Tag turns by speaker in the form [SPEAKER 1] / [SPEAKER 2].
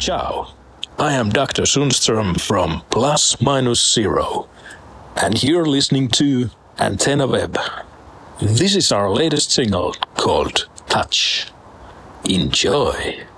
[SPEAKER 1] Ciao, I am Dr. Sundström from Plus Minus Zero, and you're listening to Antenna Web. This is our latest single called Touch. Enjoy.